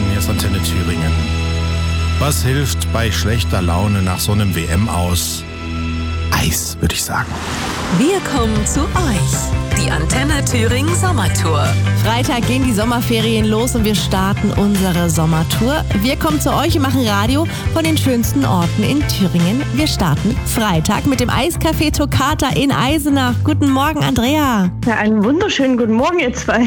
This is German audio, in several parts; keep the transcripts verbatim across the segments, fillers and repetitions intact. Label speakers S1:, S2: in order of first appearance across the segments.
S1: hier ist Antenne Thüringen. Was hilft bei schlechter Laune nach so einem W M aus? Eis, würde ich sagen.
S2: Wir kommen zu euch. Die Antenne Thüringen Sommertour.
S3: Freitag gehen die Sommerferien los und wir starten unsere Sommertour. Wir kommen zu euch und machen Radio von den schönsten Orten in Thüringen. Wir starten Freitag mit dem Eiscafé Toccata in Eisenach. Guten Morgen, Andrea.
S4: Ja, einen wunderschönen guten Morgen, ihr zwei.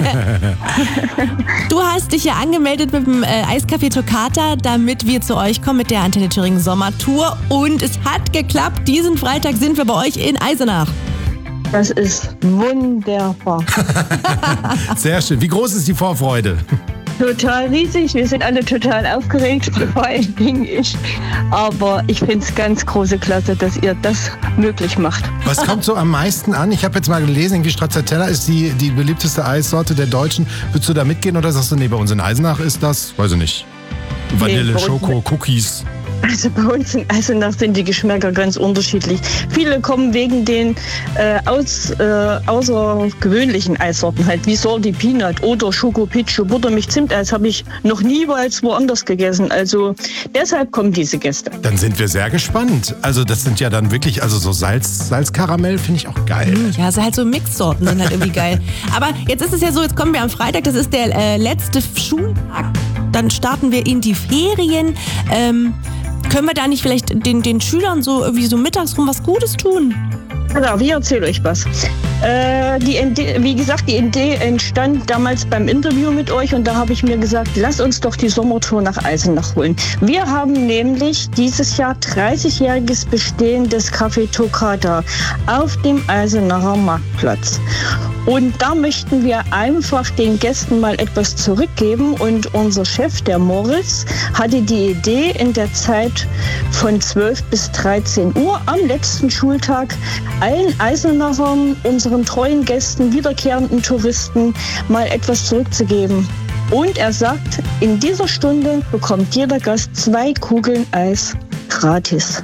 S3: Du hast dich ja angemeldet mit dem äh, Eiscafé Toccata, damit wir zu euch kommen mit der Antenne Thüringen Sommertour. Und es hat geklappt. Diesen Freitag sind wir bei euch in Eisenach.
S4: Das ist wunderbar.
S1: Sehr schön. Wie groß ist die Vorfreude?
S4: Total riesig. Wir sind alle total aufgeregt, vor allen Dingen ich. Aber ich finde es ganz große Klasse, dass ihr das möglich macht.
S1: Was kommt so am meisten an? Ich habe jetzt mal gelesen, irgendwie Stracciatella ist die, die beliebteste Eissorte der Deutschen. Würdest du da mitgehen oder sagst du, nee, bei uns in Eisenach ist das, weiß ich nicht, Vanille,
S4: Nee,
S1: Schoko, Cookies?
S4: Also bei uns in Eisenach sind die Geschmäcker ganz unterschiedlich. Viele kommen wegen den äh, aus, äh, außergewöhnlichen Eissorten halt, wie Salty Peanut oder Schoko Pichu, Buttermilch Zimteis habe ich noch niemals woanders gegessen. Also deshalb kommen diese Gäste.
S1: Dann sind wir sehr gespannt. Also das sind ja dann wirklich, also so Salz, Salzkaramell finde ich auch geil.
S3: Ja, also halt so Mixsorten sind halt irgendwie geil. Aber jetzt ist es ja so, jetzt kommen wir am Freitag, das ist der äh, letzte Schultag. Dann starten wir in die Ferien. Ähm, Können wir da nicht vielleicht den, den Schülern so irgendwie so mittags rum was Gutes tun?
S4: Also, ich erzähle euch was. Äh, die Idee, wie gesagt, die Idee entstand damals beim Interview mit euch und da habe ich mir gesagt, lass uns doch die Sommertour nach Eisenach holen. Wir haben nämlich dieses Jahr dreißigjähriges Bestehen des Café Toccata auf dem Eisenacher Marktplatz. Und da möchten wir einfach den Gästen mal etwas zurückgeben und unser Chef, der Moritz, hatte die Idee in der Zeit von zwölf bis dreizehn Uhr am letzten Schultag allen Eisenachern, unseren treuen Gästen, wiederkehrenden Touristen mal etwas zurückzugeben. Und er sagt, in dieser Stunde bekommt jeder Gast zwei Kugeln Eis gratis.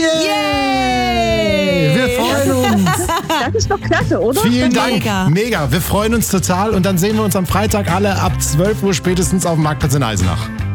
S1: Yay! Wir freuen uns.
S4: Das ist doch klasse, oder?
S1: Vielen Dank.
S3: Mega.
S1: Mega. Wir freuen uns total und dann sehen wir uns am Freitag alle ab zwölf Uhr spätestens auf dem Marktplatz in Eisenach.